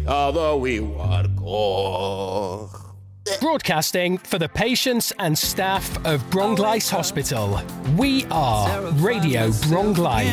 although we war goch. Broadcasting for the patients and staff of Bronglais Hospital. We are Radio Bronglais.